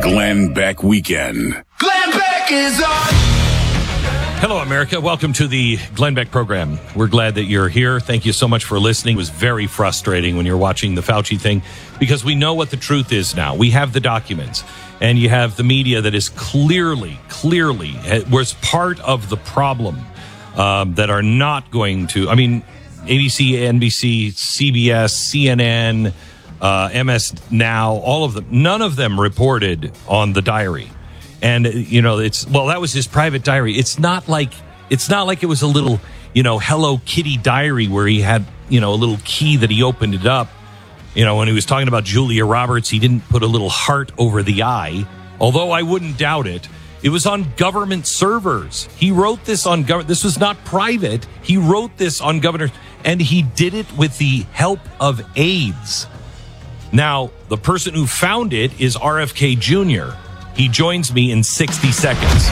Glenn Beck Weekend. Glenn Beck is on. Hello, America. Welcome to the Glenn Beck program. We're glad that you're here. Thank you so much for listening. It was very frustrating when you're watching the Fauci thing because we know what the truth is now. We have the documents, and you have the media that is clearly was part of the problem that are not going to. I mean, ABC, NBC, CBS, CNN, MS Now, all of them. None of them reported on the diary. And, you know, that was his private diary. It's not like it was a little, Hello Kitty diary where he had, a little key that he opened it up. When he was talking about Julia Roberts, he didn't put a little heart over the I, although I wouldn't doubt it. It was on government servers. He wrote this on government. This was not private. He wrote this on governor, and he did it with the help of aides. Now, the person who found it is RFK Jr. He joins me in 60 seconds.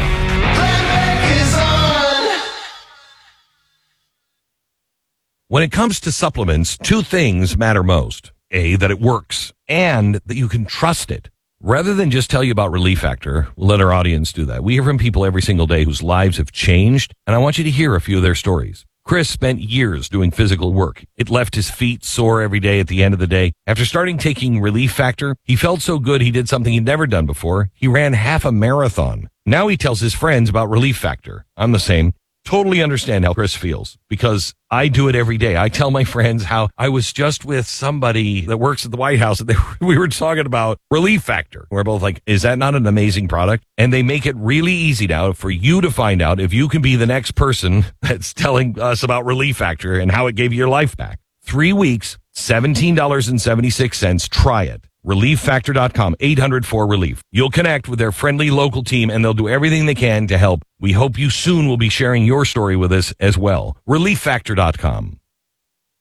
When it comes to supplements, two things matter most. A, that it works, and that you can trust it. Rather than just tell you about Relief Factor, we'll let our audience do that. We hear from people every single day whose lives have changed, and I want you to hear a few of their stories. Chris spent years doing physical work. It left his feet sore every day at the end of the day. After starting taking Relief Factor, he felt so good he did something he'd never done before. He ran half a marathon. Now he tells his friends about Relief Factor. I'm the same. Totally understand how Chris feels because I do it every day. I tell my friends how I was just with somebody that works at the White House and we were talking about Relief Factor. We're both like, is that not an amazing product? And they make it really easy now for you to find out if you can be the next person that's telling us about Relief Factor and how it gave you your life back. 3 weeks, $17.76. Try it. ReliefFactor.com, 800-4RELIEF. You'll connect with their friendly local team and they'll do everything they can to help. We hope you soon will be sharing your story with us as well. ReliefFactor.com.